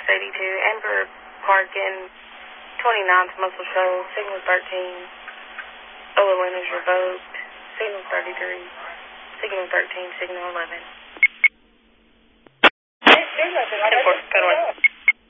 82, Amber Park in 29th Muscle Shoals, signal 13. OLN is revoked, signal 33, signal 13, signal 11. 10-4, code 1.